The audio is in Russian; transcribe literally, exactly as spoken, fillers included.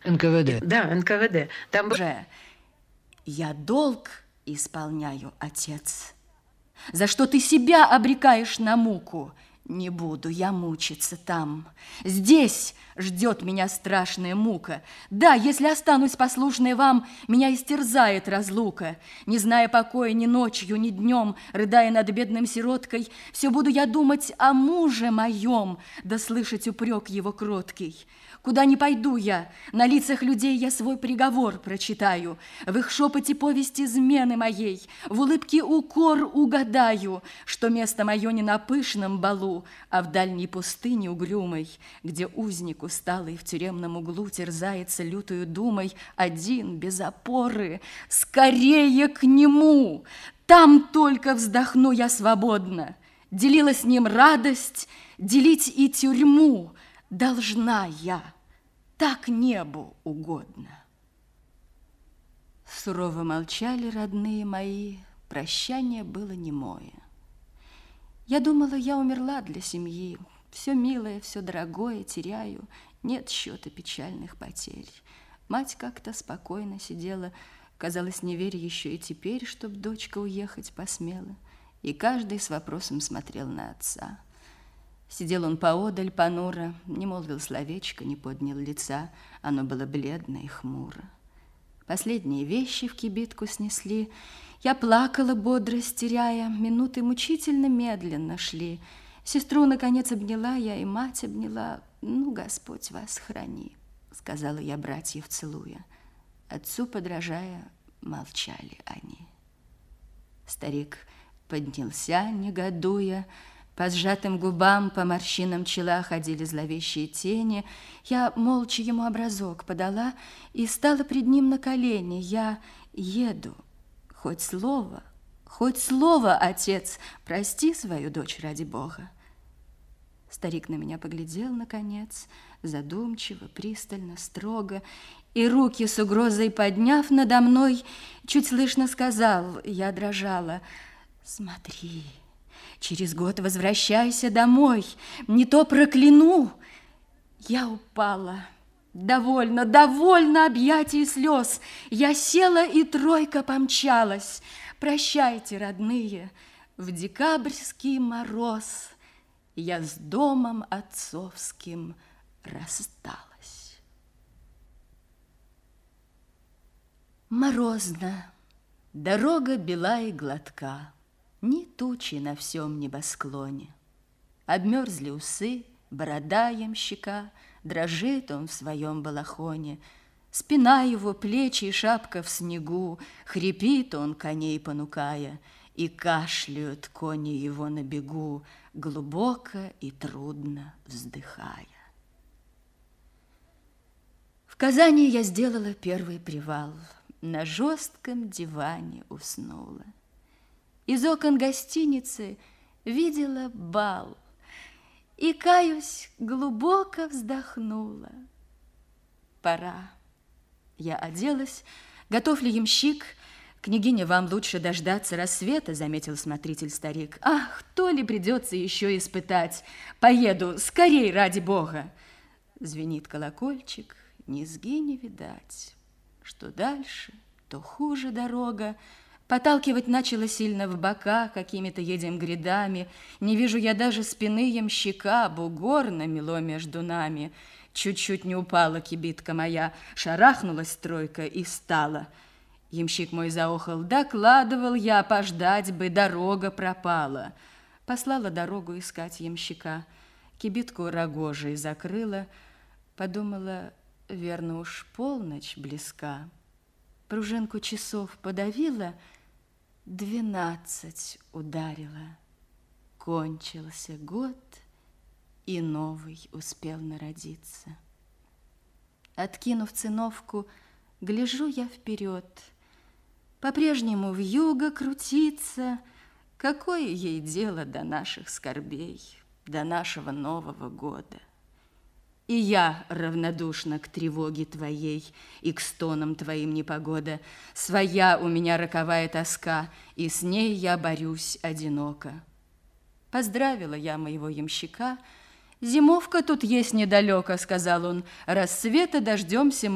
эн ка вэ дэ. Да, эн ка вэ дэ. Там уже я долг исполняю, отец. За что ты себя обрекаешь на муку? Не буду я мучиться там. Здесь ждет меня страшная мука. Да, если останусь послушной вам, меня истерзает разлука. Не зная покоя ни ночью, ни днем, рыдая над бедным сироткой, все буду я думать о муже моем, да слышать упрек его кроткий. Куда ни пойду я, на лицах людей я свой приговор прочитаю, в их шепоте повесть измены моей, в улыбке укор угадаю, что место мое не на пышном балу, а в дальней пустыне угрюмой, где узник усталый в тюремном углу терзается лютою думой, один, без опоры, скорее к нему, там только вздохну я свободно, делила с ним радость, делить и тюрьму, должна я, так небу угодно. Сурово молчали родные мои, прощание было немое. Я думала, я умерла для семьи, все милое, все дорогое теряю, нет счета печальных потерь. Мать как-то спокойно сидела, казалось, не веря еще и теперь, чтоб дочка уехать посмела, и каждый с вопросом смотрел на отца. Сидел он поодаль понуро, не молвил словечко, не поднял лица, оно было бледно и хмуро. Последние вещи в кибитку снесли, я плакала, бодрость теряя, минуты мучительно медленно шли. Сестру, наконец, обняла я, и мать обняла. Ну, Господь вас храни, сказала я братьев целуя. Отцу подражая, молчали они. Старик поднялся, негодуя, по сжатым губам, по морщинам чела ходили зловещие тени. Я молча ему образок подала и стала пред ним на колени. Я еду. Хоть слово, хоть слово, отец, прости свою дочь ради Бога. Старик на меня поглядел, наконец, задумчиво, пристально, строго, и руки с угрозой подняв надо мной, чуть слышно сказал, я дрожала, смотри, через год возвращайся домой, не то прокляну. Я упала. Довольно, довольно объятий и слез. Я села, и тройка помчалась. Прощайте, родные, в декабрьский мороз я с домом отцовским рассталась. Морозно, дорога бела и гладка, ни тучи на всем небосклоне. Обмерзли усы, борода ямщика, дрожит он в своем балахоне. Спина его, плечи и шапка в снегу, хрипит он, коней понукая, и кашляют кони его на бегу, глубоко и трудно вздыхая. В Казани я сделала первый привал, на жестком диване уснула. Из окон гостиницы видела бал, и, каюсь, глубоко вздохнула. Пора. Я оделась. Готов ли ямщик? Княгиня, вам лучше дождаться рассвета, заметил смотритель старик. Ах, то ли придется еще испытать. Поеду, скорей, ради Бога. Звенит колокольчик, низги не видать. Что дальше, то хуже дорога. Поталкивать начало сильно в бока, какими-то едем грядами. Не вижу я даже спины ямщика, бугор намело между нами. Чуть-чуть не упала кибитка моя, шарахнулась тройка и стала. Ямщик мой заохал, докладывал я, пождать бы, дорога пропала. Послала дорогу искать ямщика, кибитку рогожей закрыла, подумала, верно уж полночь близка. Пружинку часов подавила, двенадцать ударила. Кончился год, и новый успел народиться. Откинув циновку, гляжу я вперед. По-прежнему вьюга крутится. Какое ей дело до наших скорбей, до нашего Нового года? И я равнодушна к тревоге твоей и к стонам твоим непогода. Своя у меня роковая тоска, и с ней я борюсь одиноко. Поздравила я моего ямщика. Зимовка тут есть недалеко, сказал он. Рассвета дождемся